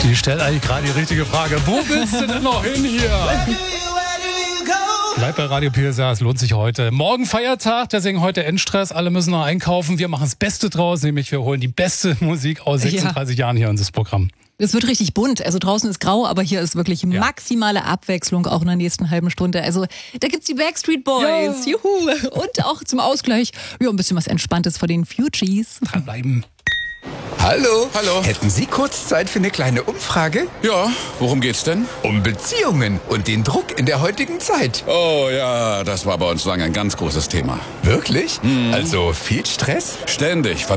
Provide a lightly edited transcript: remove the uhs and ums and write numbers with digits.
Die stellt eigentlich gerade die richtige Frage. Wo willst du denn noch hin hier? Bleib bei Radio PSR, es lohnt sich heute. Morgen Feiertag, deswegen heute Endstress. Alle müssen noch einkaufen. Wir machen das Beste draus, nämlich wir holen die beste Musik aus 36 Jahren hier in das Programm. Es wird richtig bunt. Also draußen ist grau, aber hier ist wirklich maximale Abwechslung auch in der nächsten halben Stunde. Also da gibt's die Backstreet Boys. Ja. Juhu. Und auch zum Ausgleich ein bisschen was Entspanntes von den Fugees. Dranbleiben. Hallo. Hallo. Hätten Sie kurz Zeit für eine kleine Umfrage? Ja, worum geht's denn? Um Beziehungen und den Druck in der heutigen Zeit. Oh ja, das war bei uns lange ein ganz großes Thema. Wirklich? Also viel Stress? Ständig.